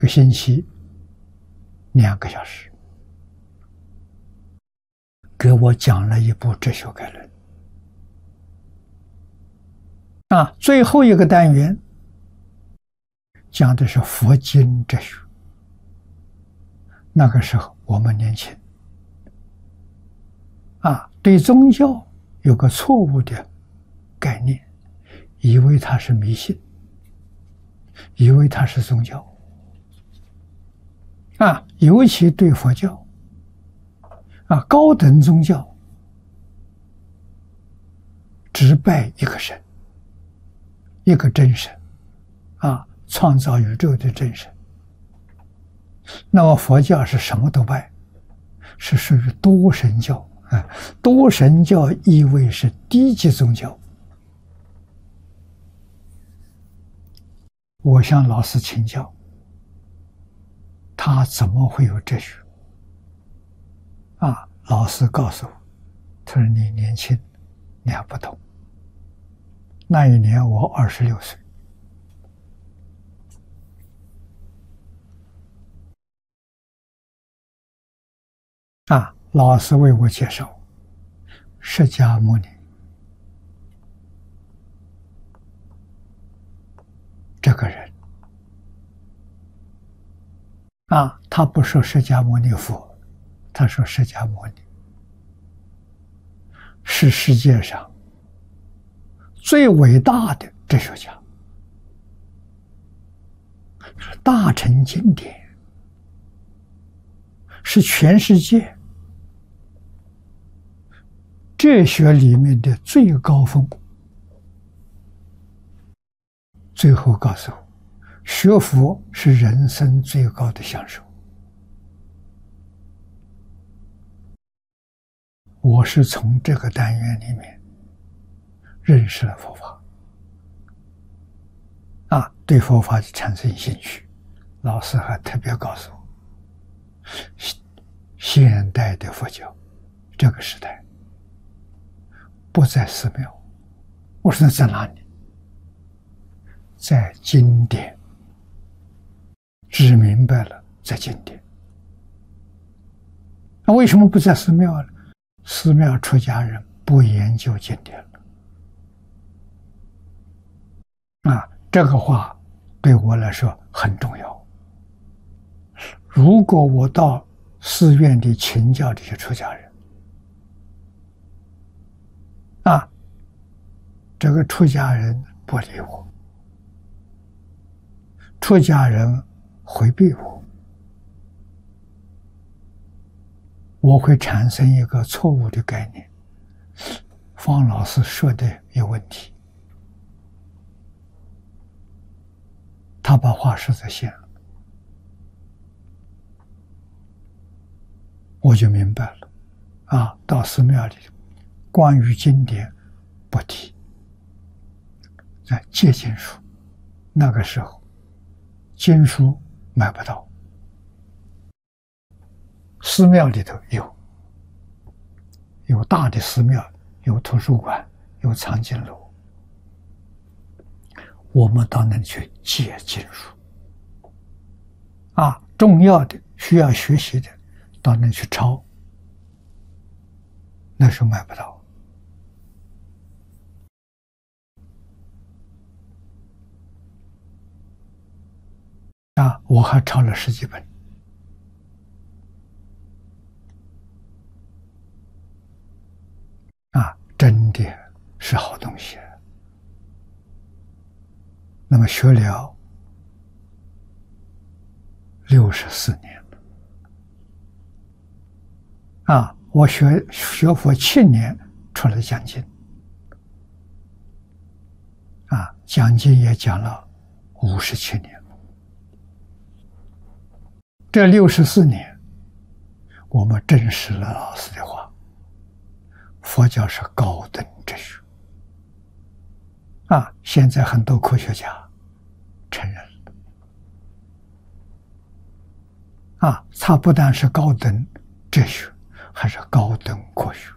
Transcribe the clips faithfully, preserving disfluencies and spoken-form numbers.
个星期两个小时，给我讲了一部《哲学概论》啊。最后一个单元讲的是佛经哲学。那个时候我们年轻啊，对宗教有个错误的概念，以为它是迷信，以为它是宗教啊，尤其对佛教啊，高等宗教只拜一个神，一个真神啊，创造宇宙的真神。那么佛教是什么都拜，是属于多神教啊。多神教意味是低级宗教。我向老师请教，他怎么会有哲学啊？老师告诉我，他说你年轻，你还不懂。那一年我二十六岁。啊，老师为我介绍释迦牟尼这个人啊，他不说释迦牟尼佛，他说释迦牟尼是世界上最伟大的哲学家，是大乘经典，是全世界哲学里面的最高峰。最后告诉我，学佛是人生最高的享受。我是从这个单元里面认识了佛法啊，对佛法产生兴趣。老师还特别告诉我，现代的佛教这个时代不在寺庙。我说那在哪里？在经典。只明白了在经典。那为什么不在寺庙呢？寺庙出家人不研究经典了啊，这个话对我来说很重要。如果我到寺院里请教这些出家人啊，这个出家人不理我，出家人回避我，我会产生一个错误的概念，方老师说的有问题，他把话说在先了，我就明白了啊，到寺庙里关于经典不提，在借经书，那个时候经书买不到，寺庙里头有，有大的寺庙，有图书馆，有藏经楼，我们到那里去借经书啊，重要的需要学习的到那里去抄，那时候买不到啊，我还抄了十几本啊，真的是好东西。那么学了六十四年了啊，我学学佛七年出了讲经啊，讲经也讲了五十七年。这六十四年，我们证实了老师的话，佛教是高等哲学啊！现在很多科学家承认了啊，它不但是高等哲学，还是高等科学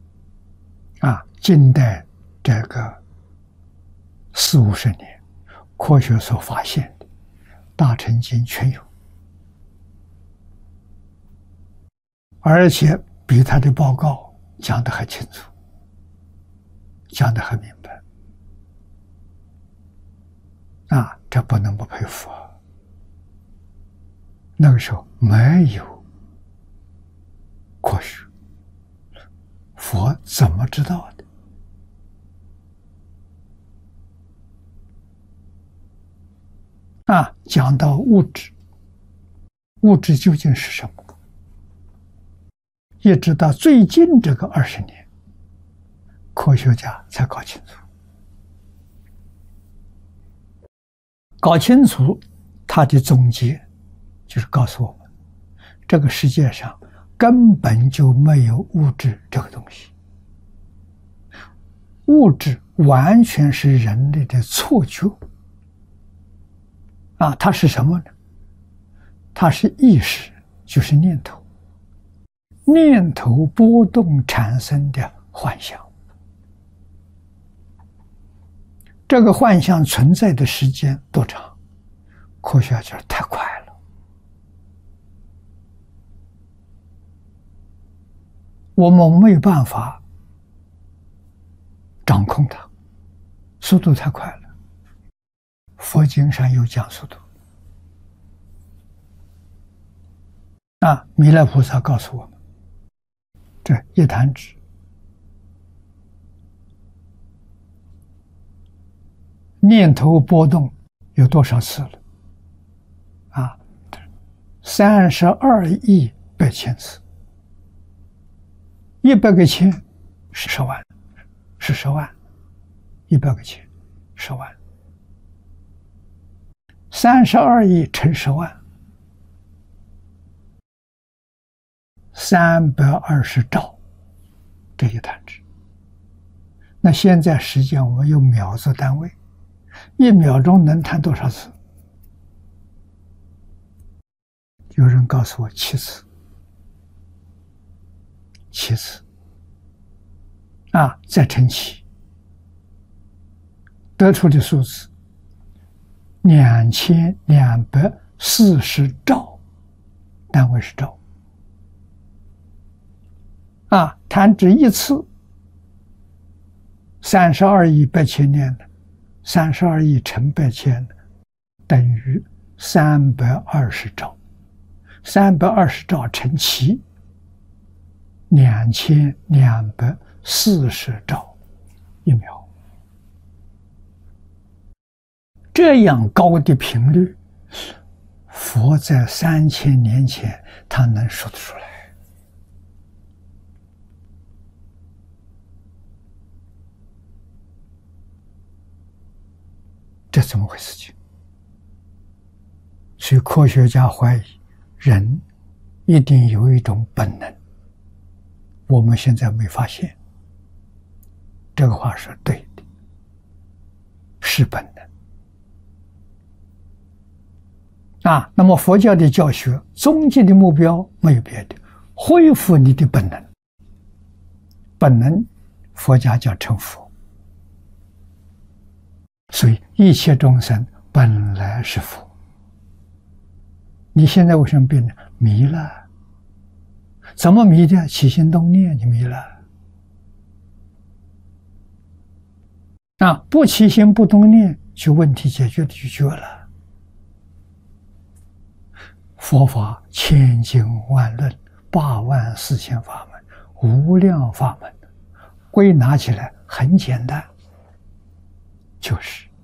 啊！近代这个四五十年， 科学所发现的，大乘经全有，而且比他的报告讲得还清楚，讲得很明白。啊，这不能不佩服啊！那个时候没有科学，佛怎么知道的？啊，讲到物质，物质究竟是什么？一直到最近这个二十年，科学家才搞清楚。搞清楚他的总结，就是告诉我们，这个世界上根本就没有物质这个东西，物质完全是人类的错觉。啊，它是什么呢？它是意识，就是念头，念头波动产生的幻象。这个幻象存在的时间多长？科学家太快了，我们没有办法掌控它，速度太快了。佛经上有讲速度啊，弥勒菩萨告诉我们，这一弹指念头波动有多少次了？啊，三十二亿百千次，一百个千是十万，是十万，一百个千十万。三十二亿乘十万，三百二十兆，这一弹指。那现在时间我们用秒做单位，一秒钟能弹多少次？有人告诉我七次，七次，啊，再乘七，得出的数字。两千两百四十兆，单位是兆。啊，弹指一次，三十二亿百千年的，三十二亿乘百千等于三百二十兆，三百二十兆乘七，两千两百四十兆一秒。这样高的频率，佛在三千年前他能说得出来。这怎么回事情？所以科学家怀疑人一定有一种本能，我们现在没发现。这个话是对的，是本能。啊，那么佛教的教学终极的目标没有别的，恢复你的本能。本能，佛家叫成佛。所以一切众生本来是佛。你现在为什么变得迷了？怎么迷的？起心动念，你迷了。啊，不起心不动念，就问题解决的就绝了。佛法千经万论，八万四千法门，无量法门，归纳起来很简单，就是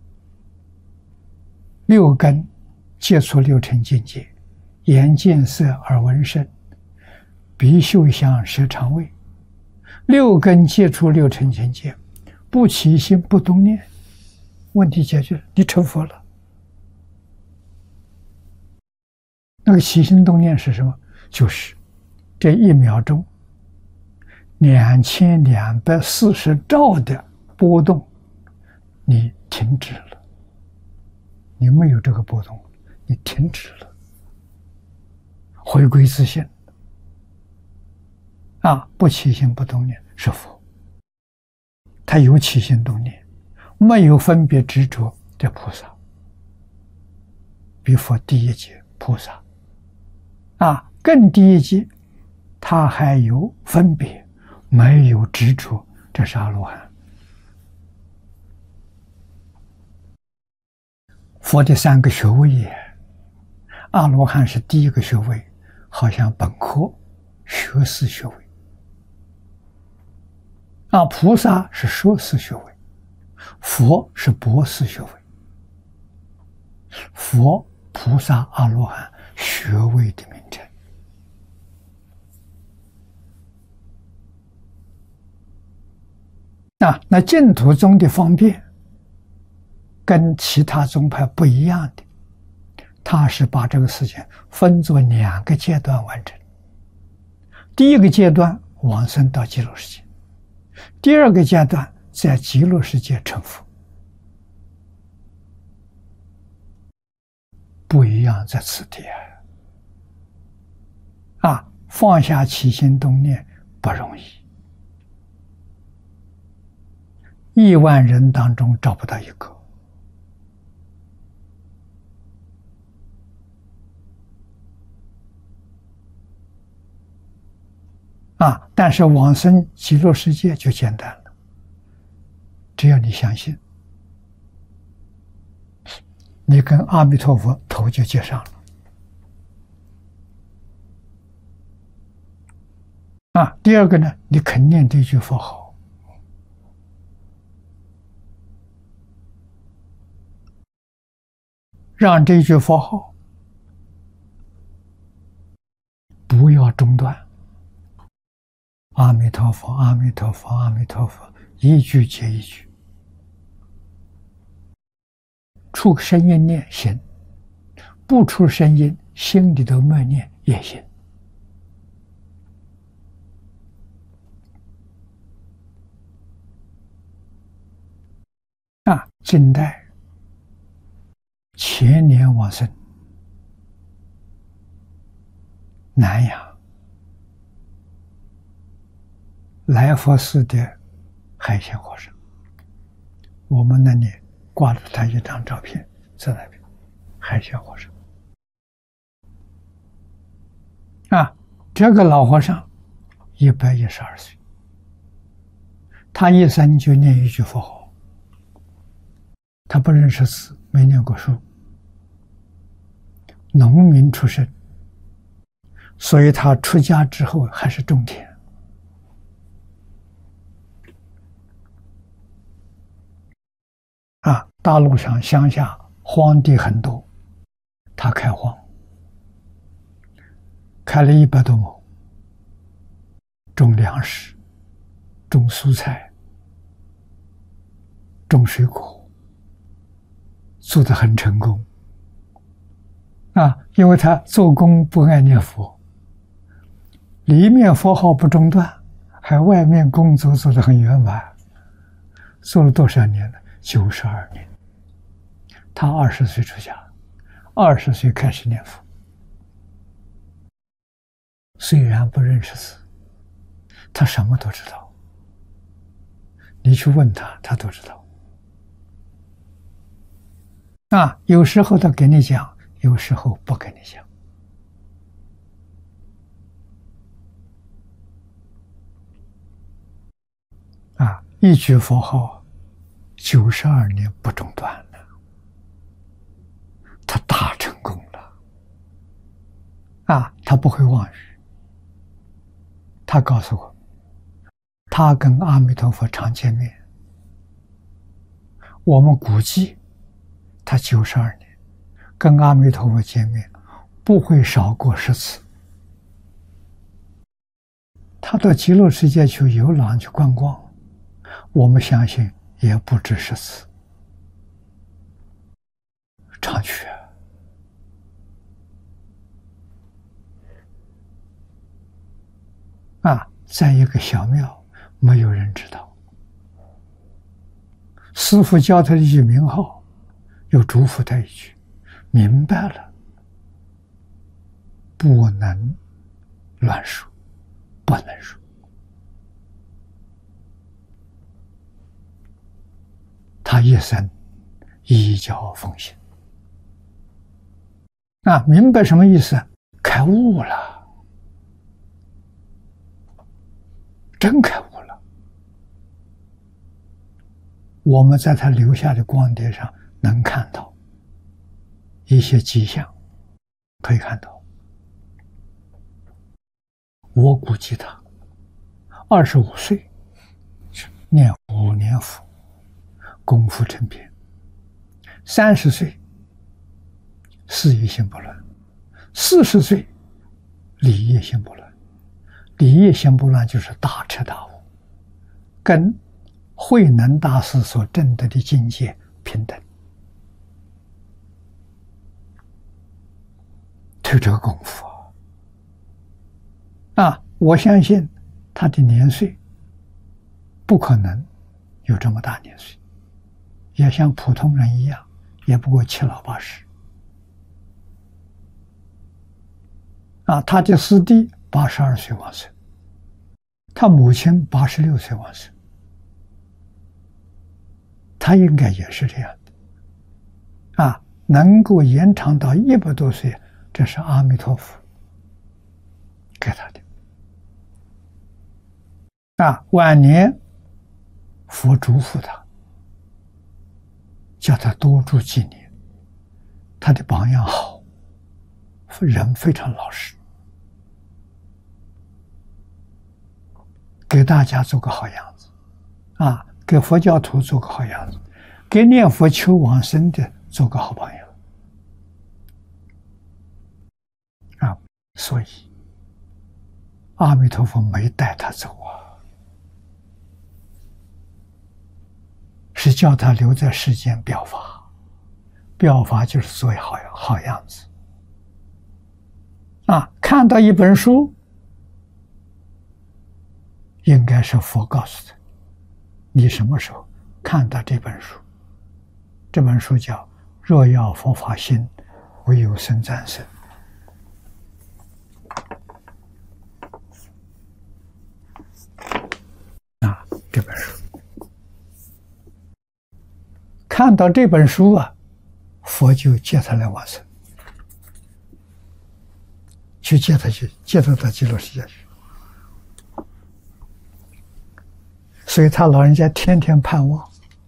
六根接触六尘境界，眼见色耳闻声，鼻嗅香舌尝味，六根接触六尘境界，不起心不动念，问题解决了，你成佛了。那个起心动念是什么？就是这一秒钟两千两百四十兆的波动，你停止了，你没有这个波动，你停止了，回归自性。啊，不起心不动念是佛，他有起心动念，没有分别执着， 的菩萨，比佛低一级菩萨。啊，更低一级，他还有分别，没有执着，这是阿罗汉。佛的三个学位也，阿罗汉是第一个学位，好像本科、学士学位。啊，菩萨是硕士学位，佛是博士学位。佛、菩萨、阿罗汉学位的名称。啊，那净土宗的方便跟其他宗派不一样的，他是把这个事情分作两个阶段完成。第一个阶段往生到极乐世界，第二个阶段在极乐世界成佛。不一样在此地啊！啊，放下起心动念不容易，亿万人当中找不到一个。啊，但是往生极乐世界就简单了，只要你相信，你跟阿弥陀佛头就接上了。啊，第二个呢，你肯念这句佛号，让这句佛号不要中断。阿弥陀佛，阿弥陀佛，阿弥陀佛，一句接一句。出声音念行，不出声音，心里头默念也行。啊，近代前年往生南阳来佛寺的海鲜和尚，我们那里挂了他一张照片在那边，海鲜和尚。啊，这个老和尚一百一十二岁，他一生就念一句佛号，他不认识字，没念过书，农民出身，所以他出家之后还是种田。啊，大陆上乡下荒地很多，他开荒，开了一百多亩，种粮食，种蔬菜，种水果，做得很成功。啊，因为他做工不爱念佛，里面佛号不中断，还外面工作做得很圆满，做了多少年了？九十二年。他二十岁出家，二十岁开始念佛。虽然不认识字，他什么都知道。你去问他，他都知道。啊，有时候他给你讲，有时候不跟你讲。啊，一句佛号，九十二年不中断了，他大成功了。啊，他不会妄语。他告诉我，他跟阿弥陀佛常见面。我们估计，他九十二年跟阿弥陀佛见面，不会少过十次。他到极乐世界去游览去观光，我们相信也不止十次，常去。啊，在一个小庙，没有人知道。师父教他的一句名号，又嘱咐他一句：明白了，不能乱说，不能说。他一生依教奉行。啊，明白什么意思？开悟了，真开悟了。我们在他留下的光碟上能看到一些迹象，可以看到。我估计他二十五岁念五年佛，功夫成片；三十岁事业心不乱；四十岁理业心不乱。理业心不乱就是大彻大悟，跟慧能大师所证得的境界平等。就这个功夫啊！啊，我相信他的年岁不可能有这么大年岁，也像普通人一样，也不过七老八十。啊，他的师弟八十二岁往生，他母亲八十六岁往生，他应该也是这样的。啊，能够延长到一百多岁，这是阿弥陀佛给他的。啊，晚年佛嘱咐他，叫他多住几年。他的榜样好，人非常老实，给大家做个好样子，啊，给佛教徒做个好样子，给念佛求往生的做个好榜样。啊，所以阿弥陀佛没带他走啊，是叫他留在世间表法，表法就是做好好样子。啊，看到一本书，应该是佛告诉他，你什么时候看到这本书？这本书叫《若要佛法兴，唯有僧战胜》。啊，这本书，看到这本书啊，佛就接他来往生，去接他去，接他到极乐世界去。所以他老人家天天盼望，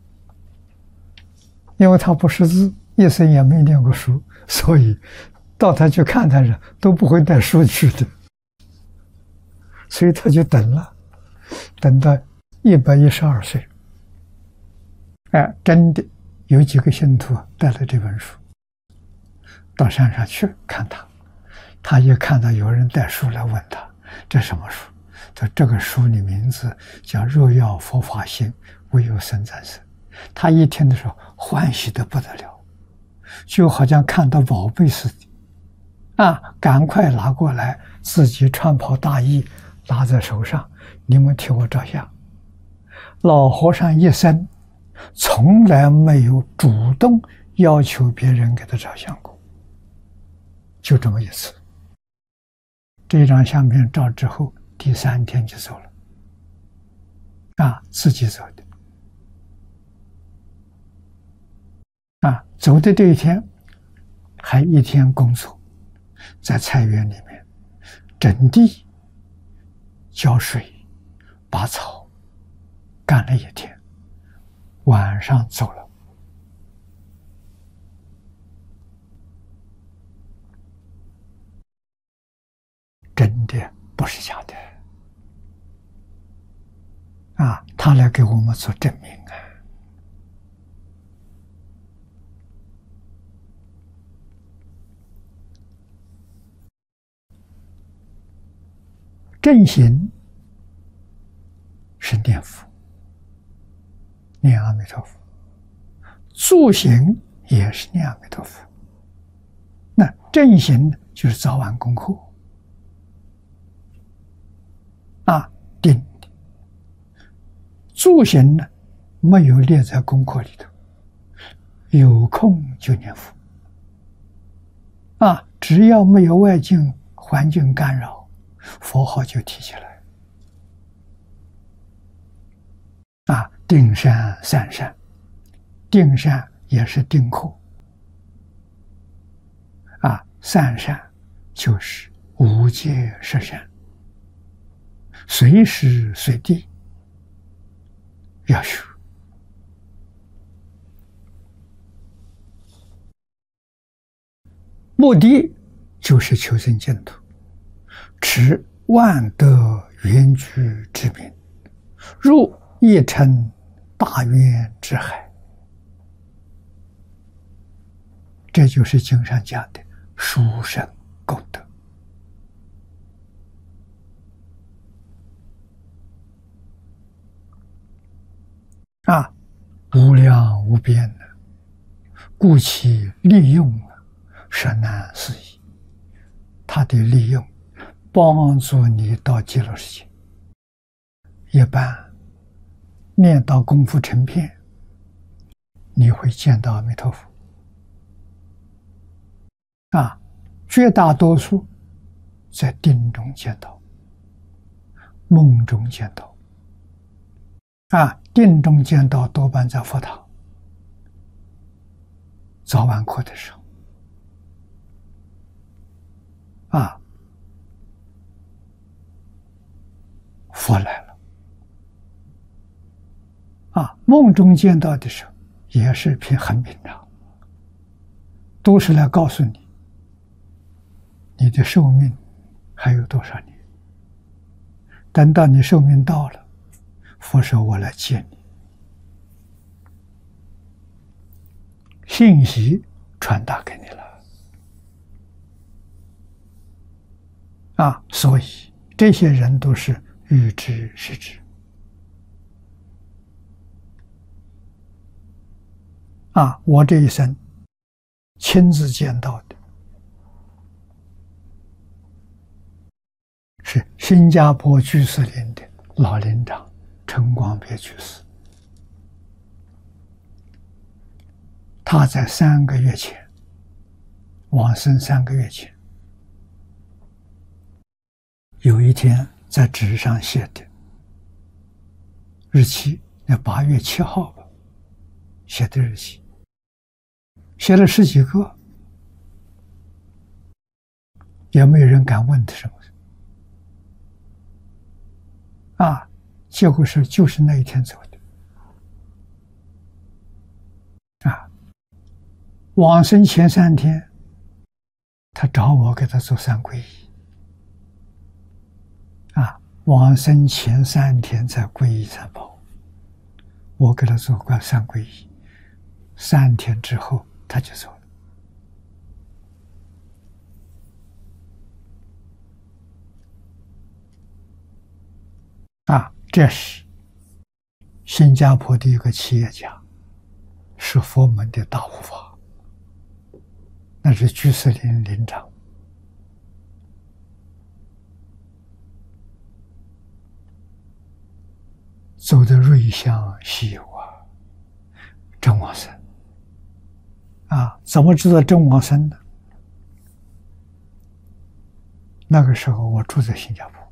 因为他不识字，一生也没念过书，所以到他去看他人都不会带书去的，所以他就等了，等到一百一十二岁，哎，真的有几个信徒带了这本书到山上去看他，他一看到有人带书来，问他这什么书？他这个书的名字叫《若要佛法兴，唯有僧战胜》。他一听的时候欢喜得不得了，就好像看到宝贝似的，啊，赶快拿过来，自己穿袍大衣拿在手上，你们替我照相。老和尚一生从来没有主动要求别人给他照相过，就这么一次。这张相片照之后，第三天就走了，啊，自己走的。啊，走的这一天还一天工作，在菜园里面整地、浇水、拔草，干了一天，晚上走了。真的不是假的啊！他来给我们做证明啊！正行是念佛，念阿弥陀佛；助行也是念阿弥陀佛。那正行就是早晚功课啊，定的。助行呢，没有列在功课里头，有空就念佛啊，只要没有外境环境干扰，佛号就提起来啊。定善散善，定善也是定课。啊，三善就是无戒十善，随时随地要学。目的就是求生净土，持万德圆具之名，入一尘大愿之海。这就是经上讲的殊胜功德啊，无量无边的，故其利用实难思议。它的利用帮助你到极乐世界。一般念到功夫成片，你会见到阿弥陀佛啊，绝大多数在定中见到，梦中见到啊，定中见到多半在佛堂早晚课的时候啊，佛来了啊，梦中见到的时候也是平很平常，都是来告诉你你的寿命还有多少年，等到你寿命到了，佛说我来接你，信息传达给你了啊，所以这些人都是预知实知啊，我这一生亲自见到的是新加坡居士林的老林长陈光别居士，他在三个月前往生，三个月前有一天在纸上写的日期，那八月七号吧，写的日期，写了十几个，也没有人敢问他什么啊，结果是就是那一天走的啊。往生前三天，他找我给他做三皈依啊，往生前三天才皈依三宝，我给他做过三皈依，三天之后他就走了啊。这是新加坡的一个企业家，是佛门的大护法，那是居士林林长。走的瑞相稀有啊，真往生啊！怎么知道真往生呢？那个时候我住在新加坡，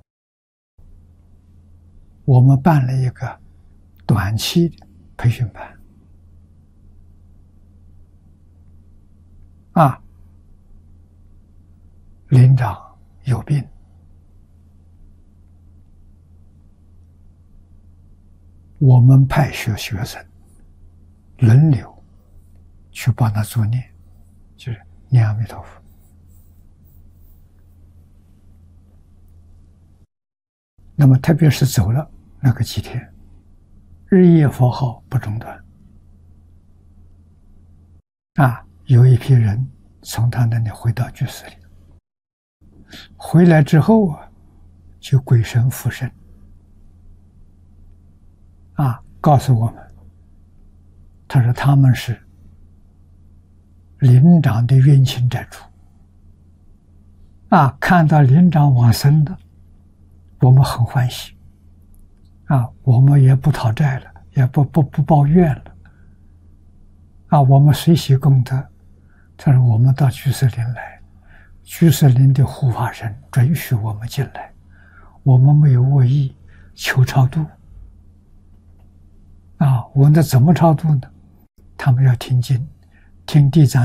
我们办了一个短期的培训班啊，林长有病，我们派学学生轮流去帮他做念，就是念阿弥陀佛。那么特别是走了那个几天，日夜佛号不中断啊，有一批人从他那里回到居士林，回来之后啊，就鬼神附身啊，告诉我们，他说他们是林长的冤亲债主啊，看到林长往生的，我们很欢喜啊，我们也不讨债了，也不不不抱怨了啊，我们随喜功德。他说我们到居士林来，居士林的护法神准许我们进来，我们没有恶意，求超度啊，我那怎么超度呢？ 他们要听经，听地藏